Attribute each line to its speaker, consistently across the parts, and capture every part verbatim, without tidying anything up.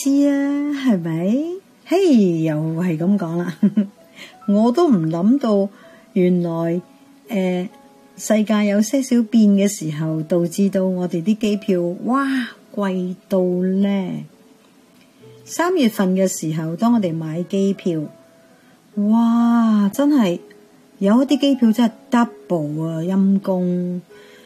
Speaker 1: 知啊，係咪？嘿，又係咁講啦，我都唔諗到，原來誒、呃、世界有些少變嘅時候，導致到我哋啲機票哇貴到咧。三月份嘅時候，當我哋買機票，哇，真係有一啲機票真係 double 啊，陰公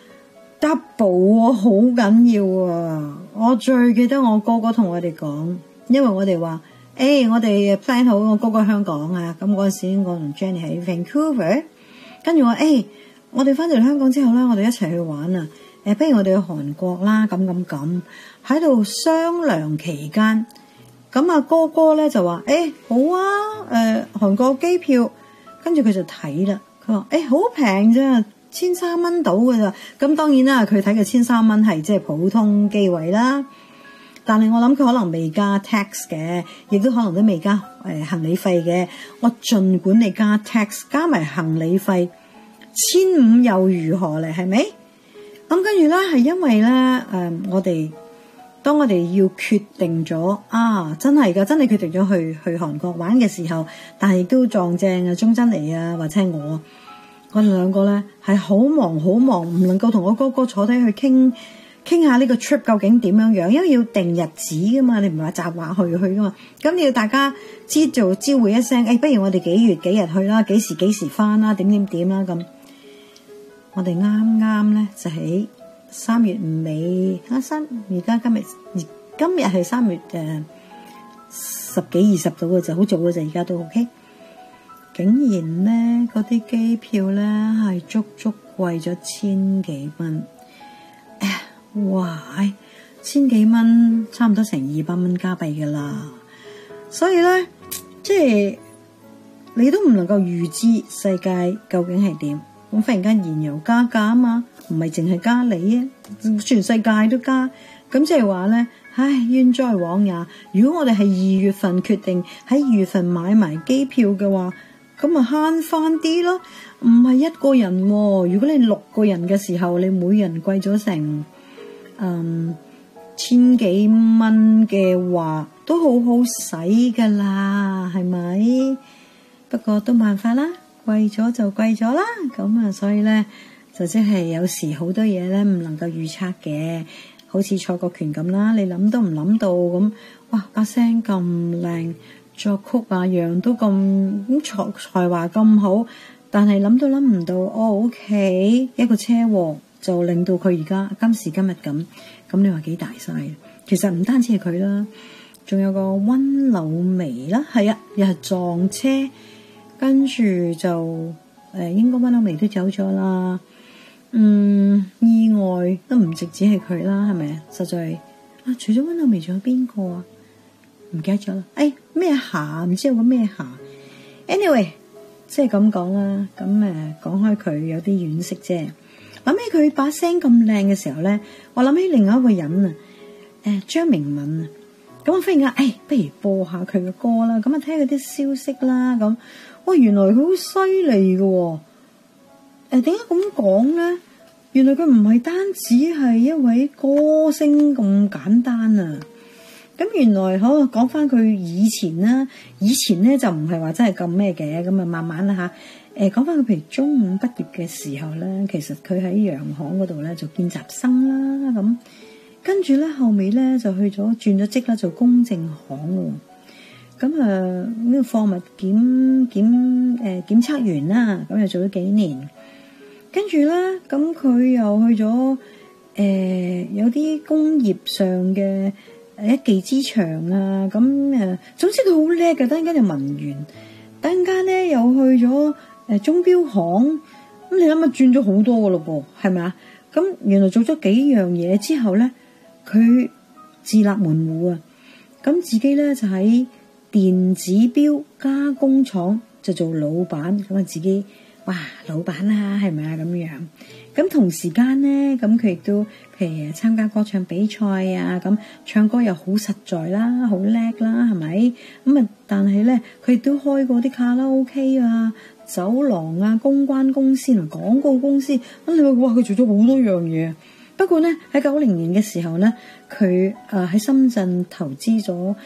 Speaker 1: double 啊，好緊要啊！我最記得我哥哥同我哋講，因為我哋話誒、欸，我哋 plan 好我哥哥香港啊，咁嗰陣時我同 Jenny 喺 Vancouver， 跟住我誒、欸，我哋翻到嚟香港之後咧，我哋一齊去玩啊！誒、欸，不如我哋去韓國啦，咁咁咁喺度商量期間。咁啊哥哥咧就話誒、欸、好啊，誒、呃、韓國機票，跟住佢就睇啦，佢話誒好平啫，千三蚊到噶咋。咁當然啦，佢睇嘅千三蚊係即係普通機位啦，但係我諗佢可能未加 tax 嘅，亦都可能都未加誒、呃、行李費嘅。我盡管你加 tax 加埋行李費，千五又如何咧？係咪？咁跟住咧係因為咧誒、呃、我哋。當我哋要決定咗啊，真係噶，真係決定咗去去韓國玩嘅時候，但係亦都撞正啊，鍾珍妮啊，或者係我，我哋兩個咧係好忙好忙，唔能夠同我哥哥坐低去傾傾下呢個 trip 究竟點樣樣，因為要定日子噶嘛，你唔係話雜話去去噶嘛，咁你要大家知道知會一聲，誒、哎，不如我哋幾月幾日去啦，幾時幾時翻啦，點點點啦咁，我哋啱啱咧就喺。三月尾啊，三而家今日今日係三月誒十幾二十度嘅就好早嘅就而家都 OK。竟然咧嗰啲機票咧係足足貴咗千幾蚊，哎呀，哇！千幾蚊差唔多成二百蚊加幣噶啦，所以咧即係你都唔能夠預知世界究竟係點。咁忽然間燃油加價啊嘛，唔係淨係加你啊，全世界都加。咁即係話咧，唉，冤哉枉也。如果我哋係二月份決定喺二月份買埋機票嘅話，咁咪慳翻啲咯。唔係一個人喎，如果你六個人嘅時候，你每人貴咗成嗯千幾蚊嘅話，都好好使噶啦，係咪？不過都冇辦法啦。貴咗就貴咗啦，咁啊，所以咧就即係有時好多嘢咧唔能夠預測嘅，好似蔡國權咁啦，你諗都唔諗到咁，哇把聲咁靚，作曲啊樣都咁咁才才華咁好，但係諗都諗唔到，哦 OK 一個車禍就令到佢而家今時今日咁，咁你話幾大晒？其實唔單止係佢啦，仲有個溫柳眉啦，係啊，又係撞車。跟住就誒、呃，應該溫柳眉都走咗啦。嗯，意外都唔直止係佢啦，係咪啊？實在啊，除咗溫柳眉，仲有邊個啊？唔記得咗啦。誒，咩霞？唔知有個咩霞。Anyway，即係咁講啦。咁誒，講開佢有啲惋惜啫。諗起佢把聲咁靚嘅時候咧，我諗起另外一個人啊，誒、呃，張明敏啊。咁我忽然間，誒，不如播下佢嘅歌啦。咁啊，睇佢啲消息啦，咁。哇！原來佢好犀利嘅喎，誒點解咁講咧？原來佢唔係單止係一位歌星咁簡單啊！咁原來好講翻佢以前啦，以前咧就唔係話真係咁咩嘅，咁啊慢慢啦嚇。誒講翻佢譬如中五畢業嘅時候咧，其實佢喺洋行嗰度咧做見習生啦，咁跟住咧後尾咧就去咗轉咗職啦，做公證行喎。咁啊，呢個貨物檢檢誒檢測員啦，咁又做咗幾年，跟住咧，咁佢又去咗誒、呃、有啲工業上嘅一技之長啊，咁誒，總之佢好叻嘅，等陣間就文員，等陣間咧又去咗誒鐘錶行，咁你諗下轉咗好多噶咯噃，係咪啊？咁原來做咗幾樣嘢之後咧，佢自立門戶啊，咁自己咧就喺電子錶加工廠就做老闆，咁啊自己哇老闆啦，係咪啊咁樣？咁同時間咧，咁佢亦都譬如參加歌唱比賽啊，咁唱歌又好實在啦，好叻啦，係咪？咁啊，但係咧，佢亦都開過啲卡拉 OK 啊、酒廊啊、公關公司同廣告公司，咁你話哇，佢做咗好多樣嘢。不過咧喺九零年嘅時候咧，佢誒喺深圳投資咗